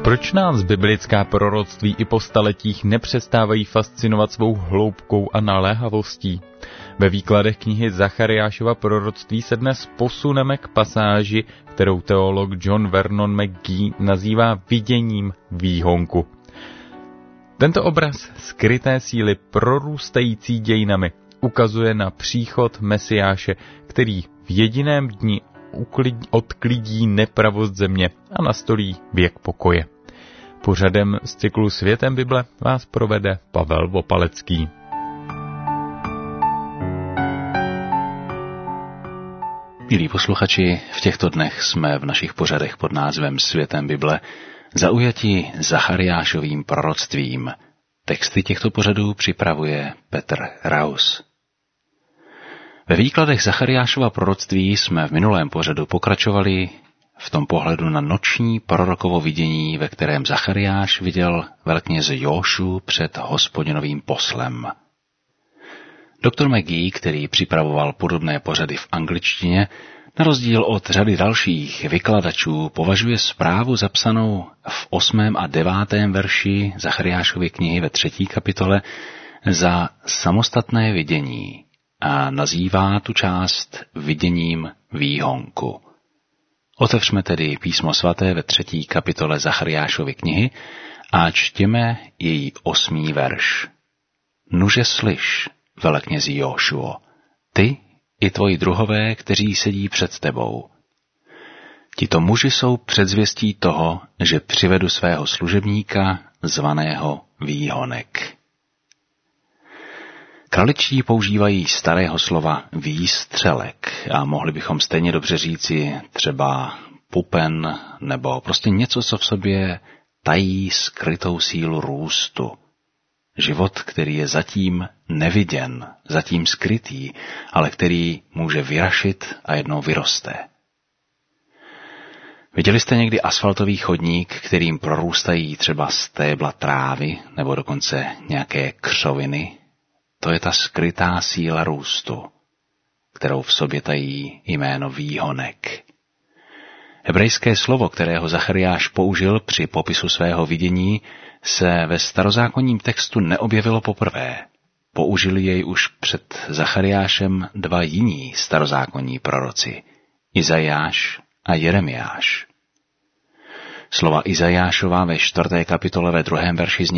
Proč nás biblická proroctví i po staletích nepřestávají fascinovat svou hloubkou a naléhavostí? Ve výkladech knihy Zachariášova proroctví se dnes posuneme k pasáži, kterou teolog John Vernon McGee nazývá viděním výhonku. Tento obraz skryté síly prorůstající dějinami ukazuje na příchod Mesiáše, který v jediném dni odklidí nepravost země a nastolí věk pokoje. Pořadem z cyklu Světem Bible vás provede Pavel Vopalecký. Milí posluchači, v těchto dnech jsme v našich pořadech pod názvem Světem Bible zaujati Zachariášovým proroctvím. Texty těchto pořadů připravuje Petr Raus. Ve výkladech Zachariášova proroctví jsme v minulém pořadu pokračovali v tom pohledu na noční prorokovo vidění, ve kterém Zachariáš viděl velkněze Jóšu před Hospodinovým poslem. Doktor McGee, který připravoval podobné pořady v angličtině, na rozdíl od řady dalších vykladačů považuje zprávu zapsanou v 8. a 9. verši Zachariášovy knihy ve 3. kapitole za samostatné vidění a nazývá tu část viděním výhonku. Otevřme tedy písmo svaté ve 3. kapitole Zachariášovy knihy a čtěme její 8. verš. Nuže slyš, veleknězi Jóšuo, ty i tvoji druhové, kteří sedí před tebou. Tito muži jsou předzvěstí toho, že přivedu svého služebníka, zvaného výhonek. Kraličtí používají starého slova výstřelek a mohli bychom stejně dobře říci třeba pupen nebo prostě něco, co v sobě tají skrytou sílu růstu. Život, který je zatím neviděn, zatím skrytý, ale který může vyrašit a jednou vyroste. Viděli jste někdy asfaltový chodník, kterým prorůstají třeba stébla trávy nebo dokonce nějaké křoviny? To je ta skrytá síla růstu, kterou v sobě tají jméno výhonek. Hebrejské slovo, kterého Zachariáš použil při popisu svého vidění, se ve starozákonním textu neobjevilo poprvé. Použili jej už před Zachariášem dva jiní starozákonní proroci, Izajáš a Jeremiáš. Slova Izajášova ve 4. kapitole ve 2. verši zní: